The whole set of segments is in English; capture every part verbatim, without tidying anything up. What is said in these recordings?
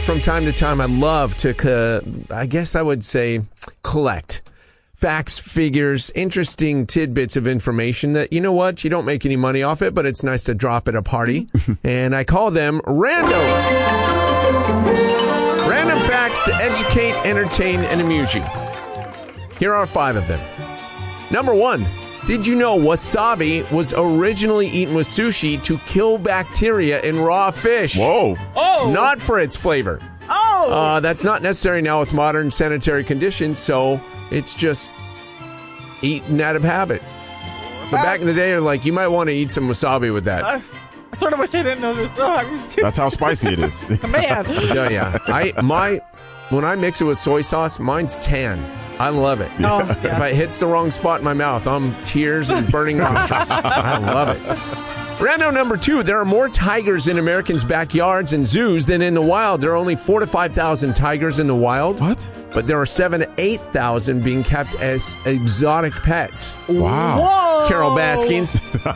from time to time, I love to, co- I guess I would say, collect facts, figures, interesting tidbits of information that, you know what, you don't make any money off it, but it's nice to drop at a party. And I call them randos. Random facts to educate, entertain, and amuse you. Here are five of them. Number one, did you know wasabi was originally eaten with sushi to kill bacteria in raw fish? Whoa. Oh. Not for its flavor. Oh. Uh, that's not necessary now with modern sanitary conditions, so it's just eaten out of habit. But back in the day, like, you might want to eat some wasabi with that. Uh, I sort of wish I didn't know this. Oh, That's how spicy it is. man. Yeah, yeah. I my when I mix it with soy sauce, mine's tan. I love it. Oh, yeah. If it hits the wrong spot in my mouth, I'm tears and burning nostrils. I love it. Rando number two, there are more tigers in Americans' backyards and zoos than in the wild. There are only four to five thousand tigers in the wild. What? But there are seven to eight thousand being kept as exotic pets. Wow. Whoa. Carol Baskins.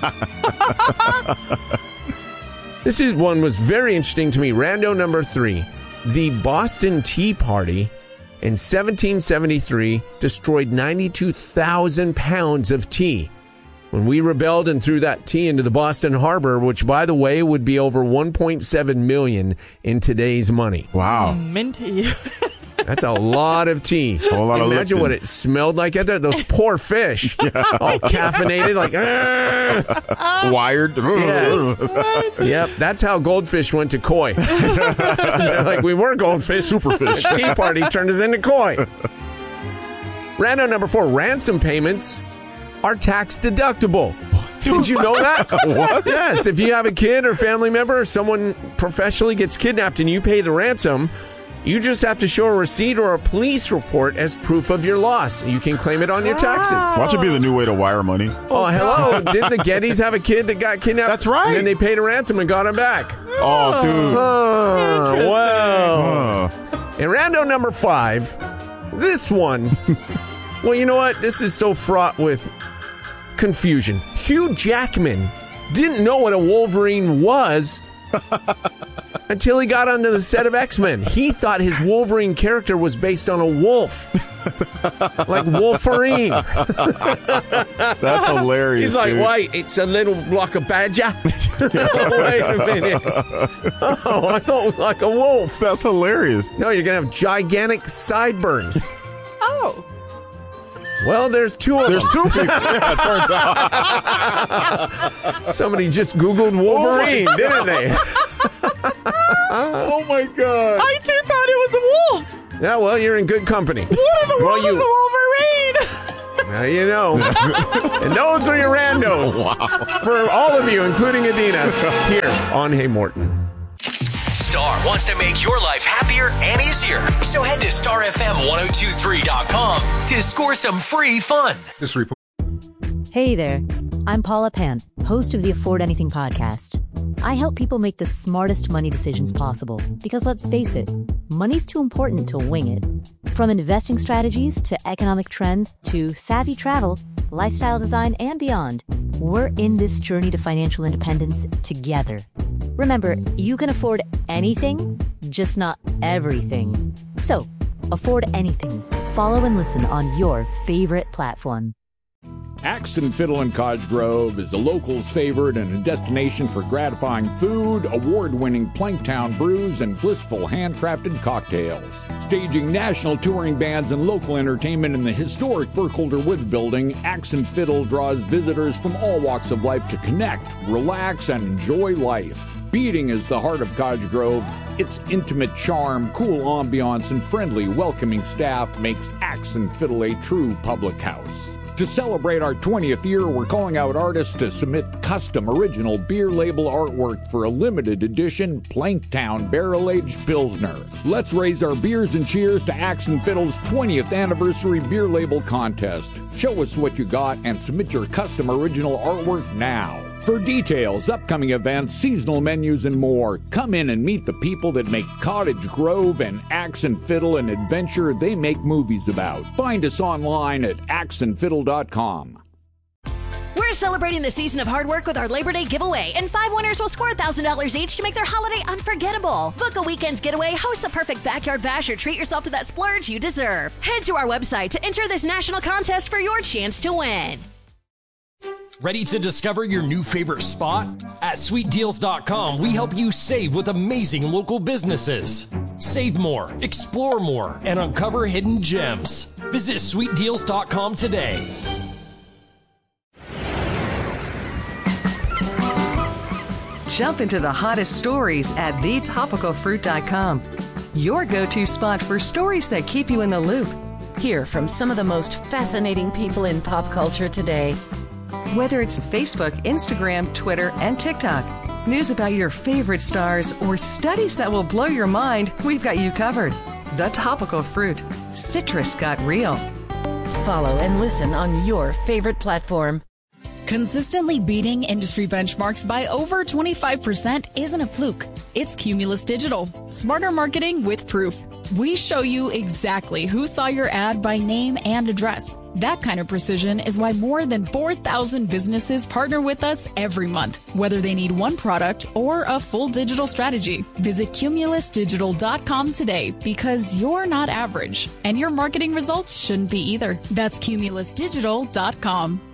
This is one was very interesting to me. Rando number three, the Boston Tea Party in seventeen seventy-three destroyed ninety-two thousand pounds of tea. When we rebelled and threw that tea into the Boston Harbor, which, by the way, would be over one point seven million in today's money. Wow. Minty. That's a lot of tea. A lot of Imagine Lipton. what it smelled like out there. Those poor fish, all caffeinated, like. "Argh." Wired. Yes. Yep, that's how goldfish went to koi. Like, we were goldfish. Superfish. The tea party turned us into koi. Rando number four, ransom payments are tax deductible. Did you know that? What? Yes, if you have a kid or family member or someone professionally gets kidnapped and you pay the ransom, you just have to show a receipt or a police report as proof of your loss. You can claim it on your taxes. Watch it be the new way to wire money. Oh, hello. Didn't the Gettys have a kid that got kidnapped? That's right. And then they paid a ransom and got him back. Oh, dude. Oh, well. Uh, And rando number five, this one. Well, you know what? This is so fraught with confusion. Hugh Jackman didn't know what a Wolverine was until he got onto the set of X-Men. He thought his Wolverine character was based on a wolf. Like Wolverine. that's hilarious. He's like, dude. wait, it's a little like a badger? Wait a minute. Oh, I thought it was like a wolf. That's hilarious. No, you're going to have gigantic sideburns. Oh. Well, there's two of There's them. two people. Yeah, it turns out. Somebody just Googled Wolverine, Oh didn't they? Oh, my God. I too thought it was a wolf. Yeah, well, you're in good company. What in the Well, world you- is a Wolverine? Now you know. And those are your randos. Wow. For all of you, including Adina, here on Hey Morton. Star wants to make your life happier and easier. So head to star f m ten twenty-three dot com to score some free fun. This report. Hey there, I'm Paula Pant, host of the Afford Anything podcast. I help people make the smartest money decisions possible because, let's face it, money's too important to wing it. From investing strategies to economic trends to savvy travel, lifestyle design, and beyond, we're in this journey to financial independence together. Remember, you can afford anything, just not everything. So, afford anything. Follow and listen on your favorite platform. Axe and Fiddle in Cottage Grove is the locals' favorite and a destination for gratifying food, award-winning Planktown brews, and blissful handcrafted cocktails. Staging national touring bands and local entertainment in the historic Burkholder Woods building, Axe and Fiddle draws visitors from all walks of life to connect, relax, and enjoy life. Beating is the heart of Cottage Grove. Its intimate charm, cool ambiance, and friendly, welcoming staff makes Axe and Fiddle a true public house. To celebrate our twentieth year, we're calling out artists to submit custom original beer label artwork for a limited edition Planktown Barrel-Aged Pilsner. Let's raise our beers and cheers to Axe and Fiddle's twentieth anniversary beer label contest. Show us what you got and submit your custom original artwork now. For details, upcoming events, seasonal menus, and more, come in and meet the people that make Cottage Grove and Axe and Fiddle an adventure they make movies about. Find us online at axe and fiddle dot com. We're celebrating the season of hard work with our Labor Day giveaway, and five winners will score one thousand dollars each to make their holiday unforgettable. Book a weekend's getaway, host the perfect backyard bash, or treat yourself to that splurge you deserve. Head to our website to enter this national contest for your chance to win. Ready to discover your new favorite spot? At sweet deals dot com, we help you save with amazing local businesses. Save more, explore more, and uncover hidden gems. Visit sweet deals dot com today. Jump into the hottest stories at the topical fruit dot com. Your go-to spot for stories that keep you in the loop. Hear from some of the most fascinating people in pop culture today. Whether it's Facebook, Instagram, Twitter, and TikTok, news about your favorite stars, or studies that will blow your mind, we've got you covered. The Topical Fruit. Citrus got real. Follow and listen on your favorite platform. Consistently beating industry benchmarks by over twenty-five percent isn't a fluke. It's Cumulus Digital. Smarter marketing with proof. We show you exactly who saw your ad by name and address. That kind of precision is why more than four thousand businesses partner with us every month, whether they need one product or a full digital strategy. Visit cumulus digital dot com today, because you're not average, and your marketing results shouldn't be either. That's cumulus digital dot com.